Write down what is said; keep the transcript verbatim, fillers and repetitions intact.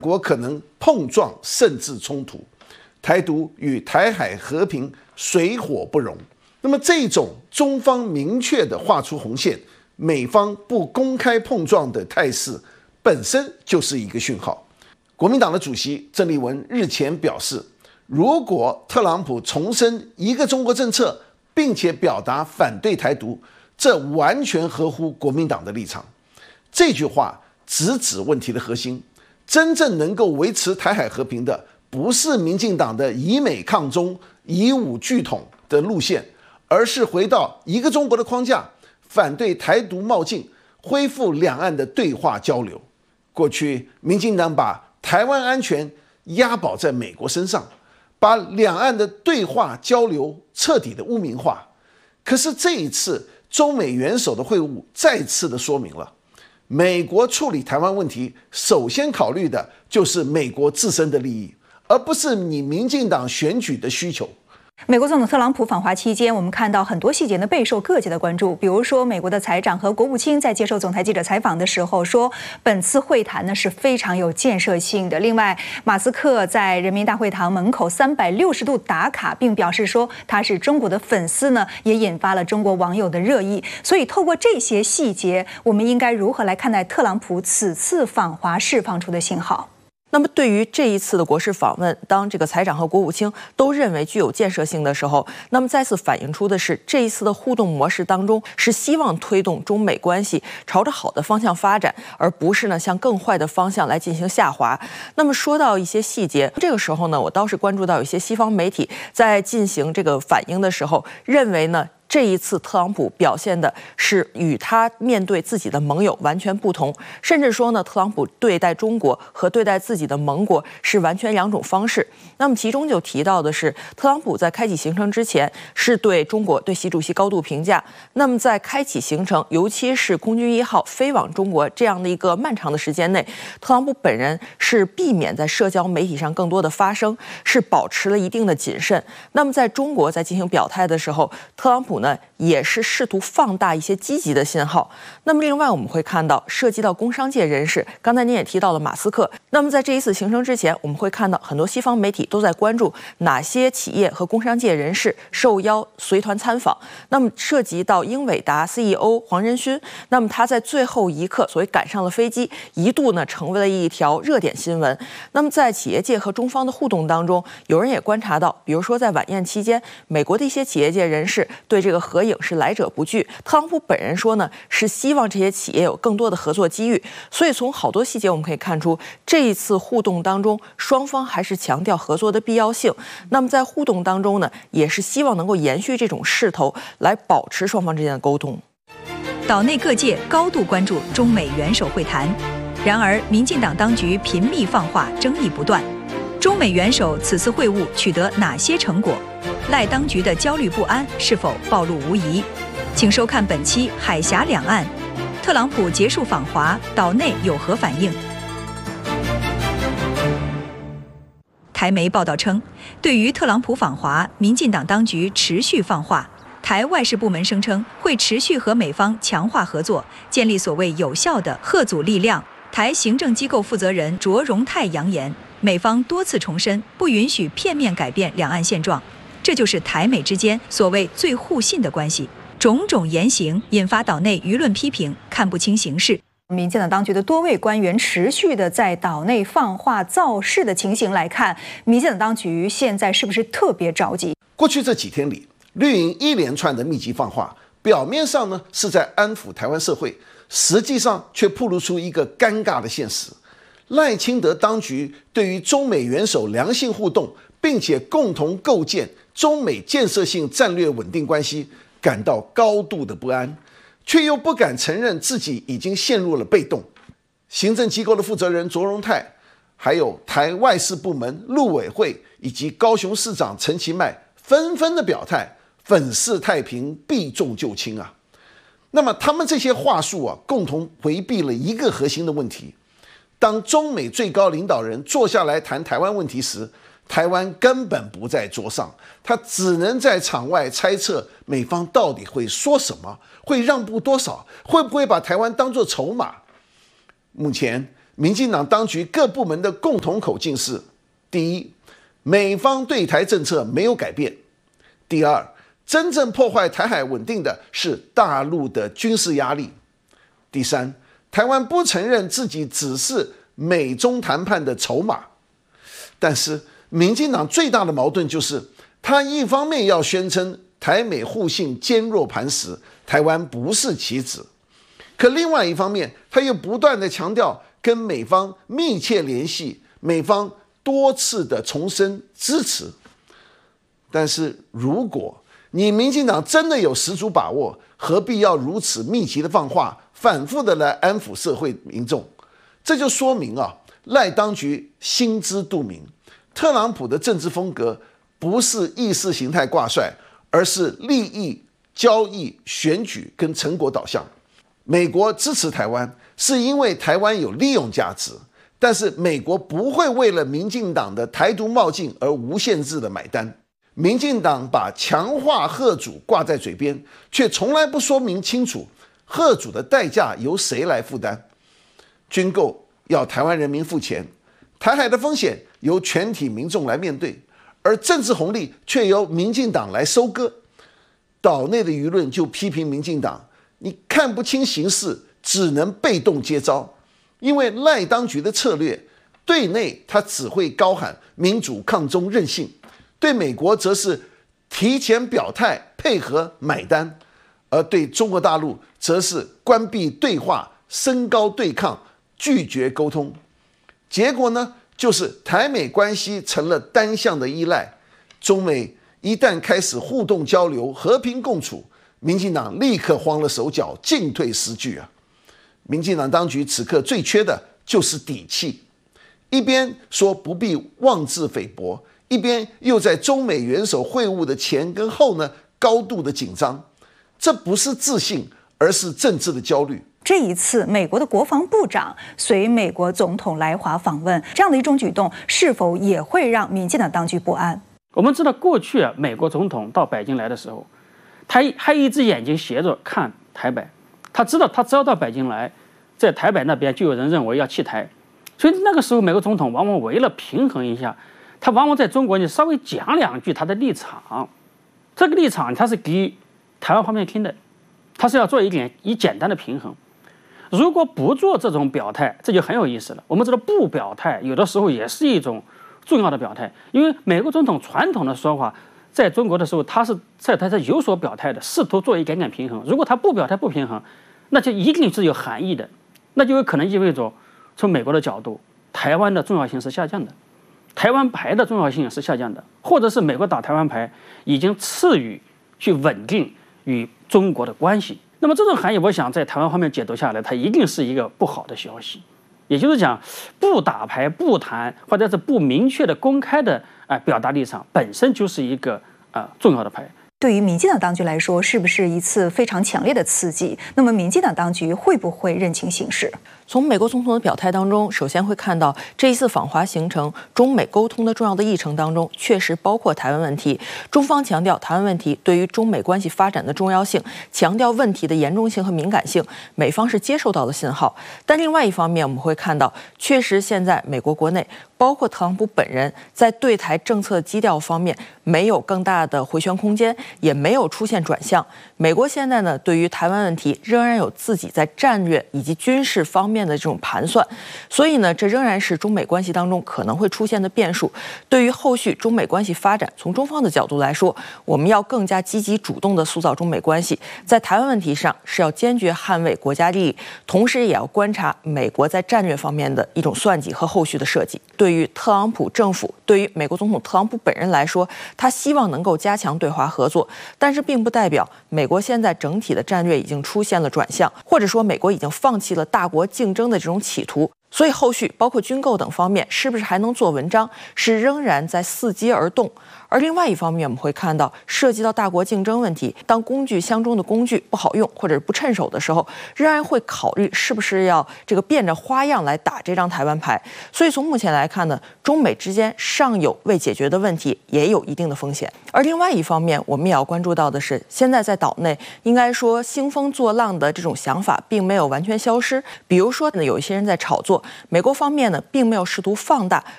国可能碰撞甚至冲突，台独与台海和平水火不容。那么这种中方明确地画出红线，美方不公开碰撞的态势，本身就是一个讯号。国民党的主席郑丽文日前表示，如果特朗普重申一个中国政策，并且表达反对台独，这完全合乎国民党的立场。这句话直指问题的核心，真正能够维持台海和平的，不是民进党的以美抗中、以武拒统的路线，而是回到一个中国的框架，反对台独冒进，恢复两岸的对话交流。过去民进党把台湾安全押宝在美国身上，把两岸的对话交流彻底的污名化。可是这一次中美元首的会晤再次的说明了，美国处理台湾问题首先考虑的就是美国自身的利益，而不是你民进党选举的需求。 美国总统特朗普访华期间，我们看到很多细节呢备受各界的关注。比如说，美国的财长和国务卿在接受总台记者采访的时候说，本次会谈呢是非常有建设性的。另外，马斯克在人民大会堂门口三百六十度打卡，并表示说他是中国的粉丝呢，也引发了中国网友的热议。所以，透过这些细节，我们应该如何来看待特朗普此次访华释放出的信号？ 那么，对于这一次的国事访问，当这个财长和国务卿都认为具有建设性的时候，那么再次反映出的是，这一次的互动模式当中是希望推动中美关系朝着好的方向发展，而不是呢向更坏的方向来进行下滑。那么说到一些细节，这个时候呢，我倒是关注到有些西方媒体在进行这个反应的时候，认为呢，这一次特朗普表现的是与他面对自己的盟友完全不同，甚至说呢，特朗普对待中国和对待自己的盟国是完全两种方式。那么其中就提到的是，特朗普在开启行程之前是对中国、对习主席高度评价。那么在开启行程，尤其是空军一号飞往中国这样的一个漫长的时间内，特朗普本人是避免在社交媒体上更多的发声，是保持了一定的谨慎。那么在中国在进行表态的时候，特朗普呢也是试图放大一些积极的信号。那么另外我们会看到涉及到工商界人士，刚才您也提到了马斯克。那么在这一次行程之前，我们会看到很多西方媒体都在关注哪些企业和工商界人士受邀随团参访。那么涉及到英伟达 C E O 黄仁勋，那么他在最后一刻所谓赶上了飞机，一度呢成为了一条热点新闻。那么在企业界和中方的互动当中，有人也观察到，比如说在晚宴期间，美国的一些企业界人士对这个合影是来者不拒。特朗普本人说呢，是希望这些企业有更多的合作机遇。所以从好多细节我们可以看出，这一次互动当中，双方还是强调合作的必要性。那么在互动当中呢，也是希望能够延续这种势头，来保持双方之间的沟通。 岛内各界高度关注中美元首会谈，然而民进党当局频密放话，争议不断。中美元首此次会晤取得哪些成果？赖当局的焦虑不安是否暴露无遗？请收看本期《海峡两岸》，特朗普结束访华，岛内有何反应？台媒报道称，对于特朗普访华，民进党当局持续放话。台外事部门声称会持续和美方强化合作，建立所谓有效的嚇阻力量。台行政机构负责人卓荣泰扬言，美方多次重申不允许片面改变两岸现状，这就是台美之间所谓最互信的关系。种种言行引发岛内舆论批评，看不清形势。 民进党当局的多位官员持续的在岛内放话造势的情形来看，民进党当局现在是不是特别着急？ 过去这几天里，绿营一连串的密集放话，表面上呢是在安抚台湾社会，实际上却暴露出一个尴尬的现实。赖清德当局对于中美元首良性互动，并且共同构建中美建设性战略稳定关系，感到高度的不安，却又不敢承认自己已经陷入了被动。行政机构的负责人卓荣泰，还有台外事部门、陆委会以及高雄市长陈其迈纷纷的表态，粉饰太平，避重就轻啊。那么他们这些话术啊，共同回避了一个核心的问题：当中美最高领导人坐下来谈台湾问题时，台湾根本不在桌上，他只能在场外猜测美方到底会说什么，会让步多少，会不会把台湾当作筹码。目前民进党当局各部门的共同口径是：第一，美方对台政策没有改变；第二，真正破坏台海稳定的是大陆的军事压力；第三，台湾不承认自己只是美中谈判的筹码。但是民进党最大的矛盾就是，他一方面要宣称台美互信坚若磐石，台湾不是棋子，可另外一方面，他又不断地强调跟美方密切联系，美方多次的重申支持。但是如果你民进党真的有十足把握，何必要如此密集的放话，反复的来安抚社会民众？这就说明啊，赖当局心知肚明，特朗普的政治风格不是意识形态挂帅，而是利益交易、选举跟成果导向。美国支持台湾是因为台湾有利用价值，但是美国不会为了民进党的台独冒进而无限制的买单。民进党把强化嚇阻挂在嘴边，却从来不说明清楚嚇阻的代价由谁来负担。军购要台湾人民付钱，台海的风险由全体民众来面对，而政治红利却由民进党来收割。岛内的舆论就批评民进党，你看不清形势，只能被动接招。因为赖当局的策略，对内他只会高喊民主抗中韧性，对美国则是提前表态配合买单，而对中国大陆则是关闭对话，升高对抗，拒绝沟通。结果呢，就是台美关系成了单向的依赖。中美一旦开始互动交流、和平共处，民进党立刻慌了手脚，进退失据啊！民进党当局此刻最缺的就是底气，一边说不必妄自菲薄，一边又在中美元首会晤的前跟后呢高度的紧张，这不是自信，而是政治的焦虑。 这一次，美国的国防部长随美国总统来华访问，这样的一种举动，是否也会让民进党当局不安？ 我们知道，过去啊，美国总统到北京来的时候，他还一只眼睛斜着看台北，他知道他只要到北京来，在台北那边就有人认为要弃台，所以那个时候美国总统往往为了平衡一下，他往往在中国你稍微讲两句他的立场，这个立场他是给台湾方面听的，他是要做一点以简单的平衡。如果不做这种表态，这就很有意思了。我们知道不表态有的时候也是一种重要的表态，因为美国总统传统的说法，在中国的时候，他是在他是有所表态的，试图做一点点平衡。如果他不表态不平衡，那就一定是有含义的，那就有可能意味着从美国的角度，台湾的重要性是下降的，台湾牌的重要性是下降的，或者是美国打台湾牌已经次于去稳定与中国的关系。那么这种含义，我想在台湾方面解读下来，它一定是一个不好的消息。也就是讲，不打牌、不谈，或者是不明确的公开的啊、呃、表达立场，本身就是一个啊、呃、重要的牌。 对于民进党当局来说，是不是一次非常强烈的刺激？那么民进党当局会不会认清形势？ 从美国总统的表态当中，首先会看到这一次访华行程，中美沟通的重要的议程当中，确实包括台湾问题。中方强调台湾问题对于中美关系发展的重要性，强调问题的严重性和敏感性，美方是接受到了信号。但另外一方面，我们会看到，确实现在美国国内，包括特朗普本人，在对台政策基调方面没有更大的回旋空间，也没有出现转向。美国现在呢，对于台湾问题仍然有自己在战略以及军事方面的这种盘算，所以呢，这仍然是中美关系当中可能会出现的变数。对于后续中美关系发展，从中方的角度来说，我们要更加积极主动地塑造中美关系，在台湾问题上是要坚决捍卫国家利益，同时也要观察美国在战略方面的一种算计和后续的设计。对于特朗普政府，对于美国总统特朗普本人来说，他希望能够加强对华合作，但是并不代表美国现在整体的战略已经出现了转向，或者说美国已经放弃了大国竞争的这种企图。所以后续包括军购等方面，是不是还能做文章，是仍然在伺机而动。而另外一方面，我们会看到涉及到大国竞争问题，当工具箱中的工具不好用或者是不趁手的时候，仍然会考虑是不是要这个变着花样来打这张台湾牌。所以从目前来看呢，中美之间尚有未解决的问题，也有一定的风险。而另外一方面，我们也要关注到的是，现在在岛内应该说兴风作浪的这种想法并没有完全消失。比如说呢，有一些人在炒作美国方面呢并没有试图放大